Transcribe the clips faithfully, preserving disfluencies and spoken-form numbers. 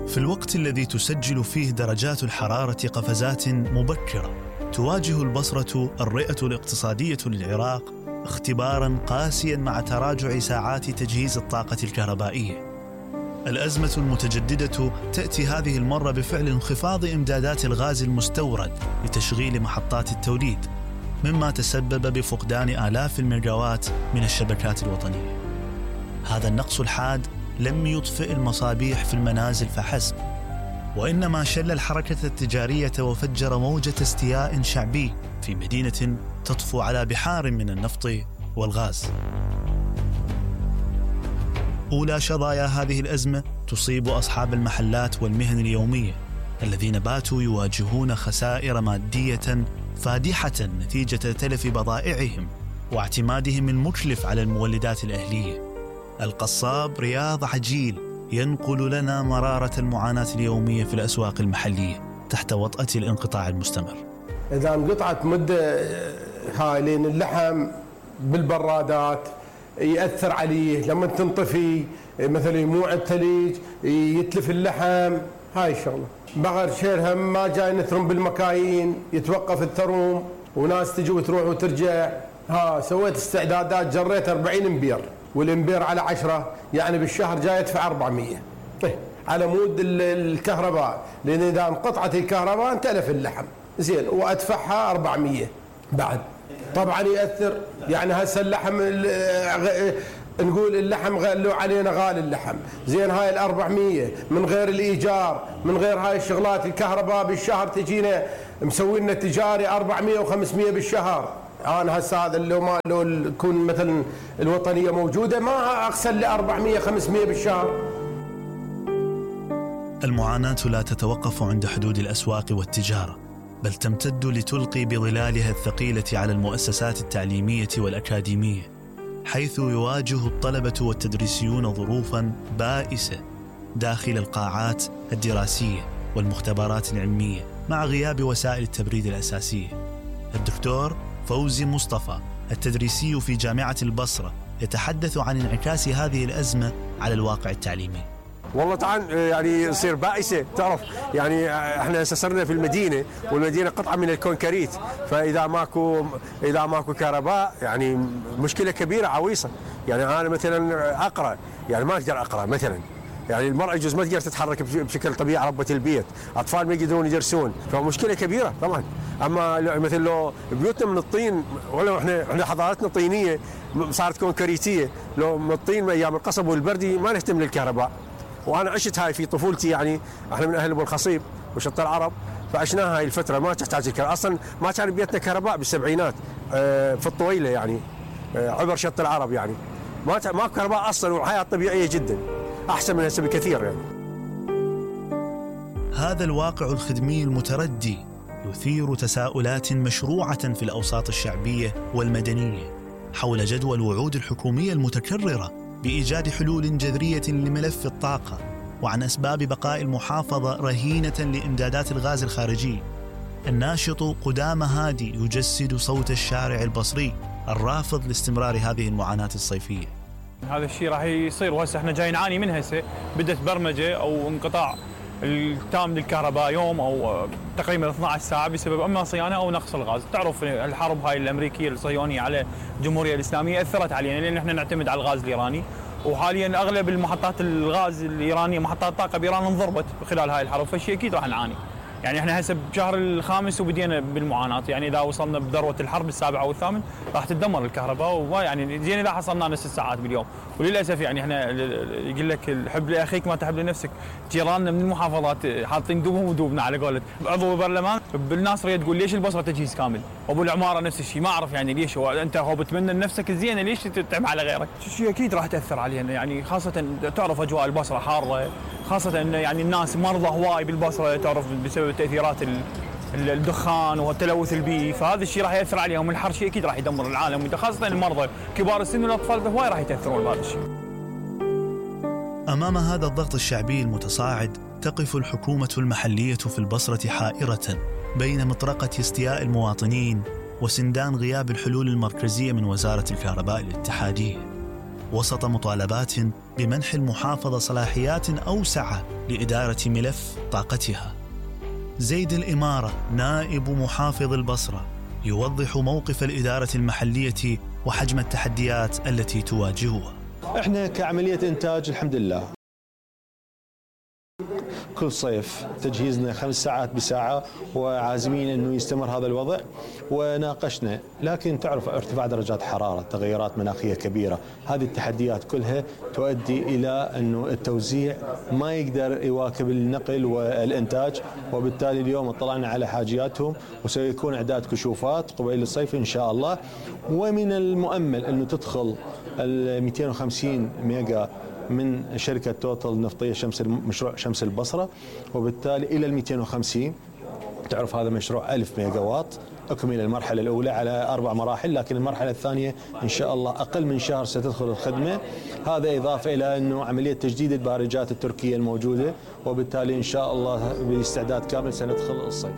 في الوقت الذي تسجل فيه درجات الحرارة قفزات مبكرة، تواجه البصرة الرئة الاقتصادية للعراق اختباراً قاسياً مع تراجع ساعات تجهيز الطاقة الكهربائية. الأزمة المتجددة تأتي هذه المرة بفعل انخفاض إمدادات الغاز المستورد لتشغيل محطات التوليد، مما تسبب بفقدان آلاف الميجاوات من الشبكات الوطنية. هذا النقص الحاد لم يطفئ المصابيح في المنازل فحسب، وإنما شل الحركة التجارية وفجر موجة استياء شعبي في مدينة تطفو على بحار من النفط والغاز. أولى شظايا هذه الأزمة تصيب أصحاب المحلات والمهن اليومية الذين باتوا يواجهون خسائر مادية فادحة نتيجة تلف بضائعهم واعتمادهم المكلف على المولدات الأهلية. القصاب رياض عجيل ينقل لنا مرارة المعاناة اليومية في الأسواق المحلية تحت وطأة الانقطاع المستمر. إذا انقطعت مدة هاي لين اللحم بالبرادات يأثر عليه، لما تنطفي مثلا يموع الثليج يتلف اللحم، هاي الشغلة. بغر شيرها ما جاي نثرم بالمكاين، يتوقف الثروم وناس تجي وتروح وترجع. ها سويت استعدادات، جريت أربعين امبير، والامبير على عشرة يعني بالشهر جاي يدفع أربعمية على مود الكهرباء، لأن إذا انقطعت الكهرباء انتلف اللحم زين، وأدفعها أربعمية بعد. طبعا يأثر، يعني هسه اللحم نقول اللحم غلوا علينا غالي اللحم زين، هاي الأربعمية من غير الإيجار من غير هاي الشغلات، الكهرباء بالشهر تجينا مسوينا تجاري أربعمية وخمسمية بالشهر. أنا هسه هذا لو ما لو تكون مثلا الوطنية موجودة ما أغسل لي أربعمية خمسمية بالشهر. المعاناة لا تتوقف عند حدود الأسواق والتجارة، بل تمتد لتلقي بظلالها الثقيلة على المؤسسات التعليمية والأكاديمية، حيث يواجه الطلبة والتدريسيون ظروفاً بائسة داخل القاعات الدراسية والمختبرات العلمية مع غياب وسائل التبريد الأساسية. الدكتور فوزي مصطفى التدريسي في جامعة البصرة يتحدث عن انعكاس هذه الأزمة على الواقع التعليمي. والله طبعا يعني يصير بائسة، تعرف يعني احنا صرنا في المدينة، والمدينة قطعة من الكونكريت، فإذا ماكو إذا ماكو كهرباء يعني مشكلة كبيرة عويصة. يعني أنا مثلا أقرأ يعني ما أقدر أقرأ مثلا، يعني المرأة يجوز ما تقدر تتحرك بشكل طبيعي، ربة البيت، أطفال ما يقدرون يدرسون، فمشكلة كبيرة طبعا. أما مثل لو بيوتنا من الطين، ولا احنا احنا حضارتنا طينية صارت كونكريتية، لو من الطين من أيام القصب والبردي ما نهتم للكهرباء. وأنا عشت هاي في طفولتي، يعني احنا من أهل أبو الخصيب وشط العرب، فعشناها هاي الفترة ما تحتاج الكهرباء أصلا، ما كان بيتنا كهرباء بالسبعينات اه في الطويلة، يعني اه عبر شط العرب، يعني ما ما كهرباء أصلا، والحياة طبيعية جدا أحسن من هسه بكثير. يعني هذا الواقع الخدمي المتردي يثير تساؤلات مشروعة في الأوساط الشعبية والمدنية حول جدوى الوعود الحكومية المتكررة بإيجاد حلول جذرية لملف الطاقة، وعن أسباب بقاء المحافظة رهينة لإمدادات الغاز الخارجي. الناشط قدامى هادي يجسد صوت الشارع البصري الرافض لاستمرار هذه المعاناة الصيفية. هذا الشيء راح يصير، وهسه احنا جاي نعاني منه هسه، بدت برمجة أو انقطاع التام للكهرباء يوم أو تقريبا اثنعش ساعة بسبب أما صيانة أو نقص الغاز. تعرف الحرب هاي الأمريكية الصهيونية على الجمهورية الإسلامية أثرت علينا، لأن احنا نعتمد على الغاز الإيراني، وحاليا أغلب المحطات الغاز الإيرانية محطات طاقة بإيران انضربت خلال هاي الحرب، فالشيء أكيد راح نعاني. يعني احنا هسه بشهر الخامس وبدينا بالمعاناة، يعني إذا وصلنا بذروة الحرب السابع أو الثامن راح تتدمر الكهرباء، وما يعني زين إذا حصلنا ست ساعات باليوم. وللأسف يعني احنا يقول لك الحب لأخيك ما تحب لنفسك، جيراننا من المحافظات حاطين دوبهم ودوبنا على قولة عضو برلمان بالناصرية تقول ليش البصرة تجهيز كامل، وابو العمارة نفس الشيء. ما أعرف يعني ليش، هو أنت هو بتمنى لنفسك الزينة ليش تتعب على غيرك؟ شيء أكيد راح تأثر علينا، يعني خاصة تعرف أجواء البصرة حارة، خاصة أن يعني الناس مرضى هواي بالبصرة، تعرف بسبب تأثيرات الدخان والتلوث البيئي، فهذا الشيء راح يأثر عليهم. الحر شيء أكيد راح يدمر العالم، خاصة المرضى كبار السن والأطفال هواي راح يتأثرون بهذا الشيء. أمام هذا الضغط الشعبي المتصاعد تقف الحكومة المحلية في البصرة حائرة بين مطرقة استياء المواطنين وسندان غياب الحلول المركزية من وزارة الكهرباء الاتحادية. وسط مطالبات بمنح المحافظة صلاحيات أوسع لإدارة ملف طاقتها. زيد الإمارة نائب محافظ البصرة يوضح موقف الإدارة المحلية وحجم التحديات التي تواجهها. احنا كعملية إنتاج الحمد لله كل صيف تجهيزنا خمس ساعات بساعة وعازمين أنه يستمر هذا الوضع، وناقشنا، لكن تعرف ارتفاع درجات حرارة، تغيرات مناخية كبيرة، هذه التحديات كلها تؤدي إلى أنه التوزيع ما يقدر يواكب النقل والإنتاج، وبالتالي اليوم اطلعنا على حاجياتهم وسيكون إعداد كشوفات قبيل الصيف إن شاء الله. ومن المؤمل أنه تدخل ال مئتين وخمسين ميجا من شركة توتال النفطية شمس مشروع شمس البصرة، وبالتالي إلى ال مئتين وخمسين. تعرف هذا مشروع ألف ميجا واط أكمل المرحلة الأولى على أربع مراحل، لكن المرحلة الثانية إن شاء الله أقل من شهر ستدخل الخدمة. هذا إضافة إلى أنه عملية تجديد البارجات التركية الموجودة، وبالتالي إن شاء الله باستعداد كامل سندخل الصيف.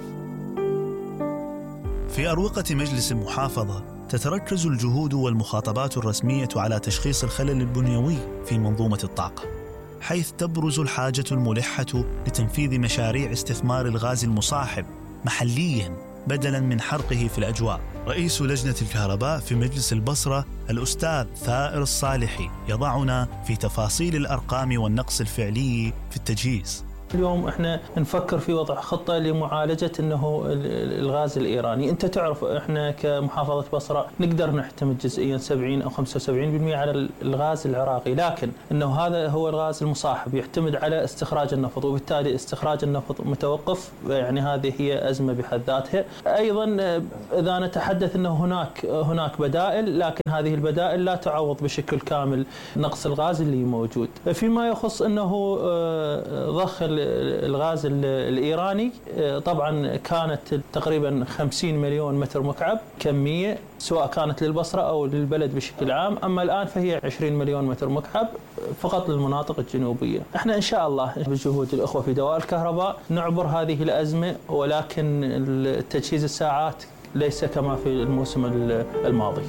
في أروقة مجلس المحافظة تتركز الجهود والمخاطبات الرسمية على تشخيص الخلل البنيوي في منظومة الطاقة، حيث تبرز الحاجة الملحة لتنفيذ مشاريع استثمار الغاز المصاحب محلياً بدلاً من حرقه في الأجواء. رئيس لجنة الكهرباء في مجلس البصرة الأستاذ ثائر الصالحي يضعنا في تفاصيل الأرقام والنقص الفعلي في التجهيز. اليوم احنا نفكر في وضع خطة لمعالجة انه الغاز الايراني. انت تعرف احنا كمحافظة بصرة نقدر نعتمد جزئيا سبعين او خمسة وسبعين بالمئة على الغاز العراقي، لكن انه هذا هو الغاز المصاحب يعتمد على استخراج النفط، وبالتالي استخراج النفط متوقف، يعني هذه هي أزمة بحد ذاتها. ايضا اذا نتحدث انه هناك هناك بدائل، لكن هذه البدائل لا تعوض بشكل كامل نقص الغاز اللي موجود. فيما يخص انه ضخ الغاز الإيراني، طبعا كانت تقريبا خمسين مليون متر مكعب كمية، سواء كانت للبصرة أو للبلد بشكل عام، أما الآن فهي عشرين مليون متر مكعب فقط للمناطق الجنوبية. احنا إن شاء الله بجهود الأخوة في دواء الكهرباء نعبر هذه الأزمة، ولكن تجهيز الساعات ليس كما في الموسم الماضي.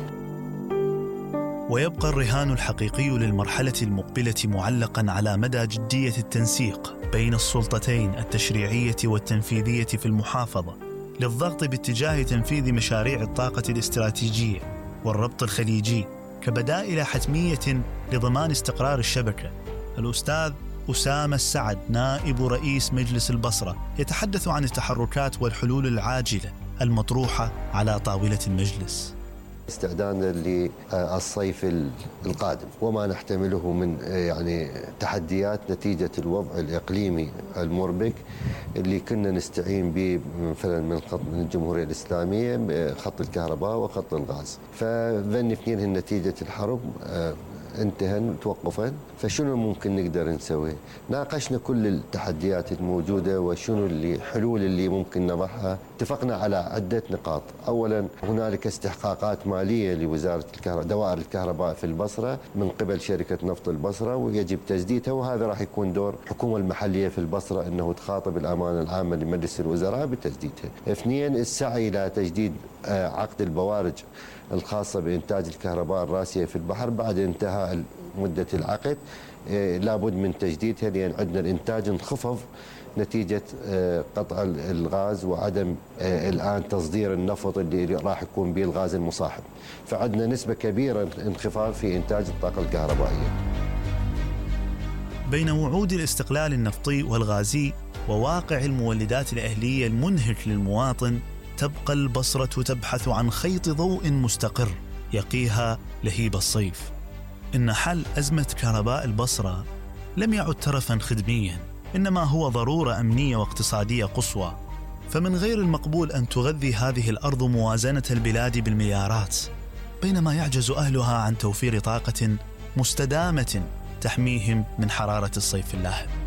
ويبقى الرهان الحقيقي للمرحلة المقبلة معلقاً على مدى جدية التنسيق بين السلطتين التشريعية والتنفيذية في المحافظة للضغط باتجاه تنفيذ مشاريع الطاقة الاستراتيجية والربط الخليجي كبدائل حتمية لضمان استقرار الشبكة. الأستاذ أسامة السعد نائب رئيس مجلس البصرة يتحدث عن التحركات والحلول العاجلة المطروحة على طاولة المجلس استعدادا للصيف القادم وما نحتمله من يعني تحديات نتيجة الوضع الإقليمي المربك اللي كنا نستعين به مثلا من خط من الجمهورية الإسلامية، خط الكهرباء وخط الغاز. فذن اثنين نتيجة الحرب انتهن توقفن، فشنو ممكن نقدر نسوي؟ ناقشنا كل التحديات الموجودة وشنو اللي حلول اللي ممكن نضعها. اتفقنا على عدة نقاط. أولا هنالك استحقاقات مالية لوزارة الكهرباء دوائر الكهرباء في البصرة من قبل شركة نفط البصرة ويجب تجديدها، وهذا راح يكون دور الحكومة المحلية في البصرة أنه تخاطب الأمانة العامة لمجلس الوزراء بتجديدها. اثنين السعي إلى تجديد عقد البوارج الخاصة بإنتاج الكهرباء الراسية في البحر بعد انتهاء مدة العقد، لابد من تجديدها لأن عندنا الإنتاج انخفض نتيجة قطع الغاز وعدم الآن تصدير النفط اللي راح يكون به الغاز المصاحب، فعندنا نسبة كبيرة انخفاض في إنتاج الطاقة الكهربائية. بين وعود الاستقلال النفطي والغازي وواقع المولدات الأهلية المنهك للمواطن، تبقى البصرة تبحث عن خيط ضوء مستقر يقيها لهيب الصيف. إن حل أزمة كهرباء البصرة لم يعد ترفاً خدمياً، إنما هو ضرورة أمنية واقتصادية قصوى. فمن غير المقبول أن تغذي هذه الأرض موازنة البلاد بالمليارات بينما يعجز أهلها عن توفير طاقة مستدامة تحميهم من حرارة الصيف اللاهب.